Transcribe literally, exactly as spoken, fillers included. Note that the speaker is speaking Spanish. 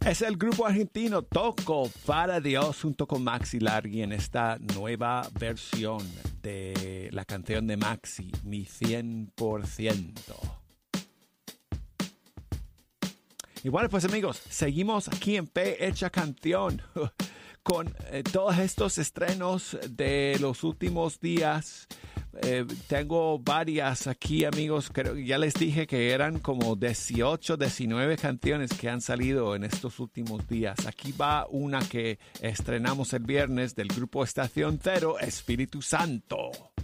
Es el grupo argentino Toco para Dios junto con Maxi Largi en esta nueva versión de la canción de Maxi, Mi cien por ciento. Y bueno, pues amigos, seguimos aquí en P Hecha Canción con eh, todos estos estrenos de los últimos días. Eh, tengo varias aquí, amigos. Creo que ya les dije que eran como dieciocho, diecinueve canciones que han salido en estos últimos días. Aquí va una que estrenamos el viernes del grupo Estación Cero, Espíritu Santo.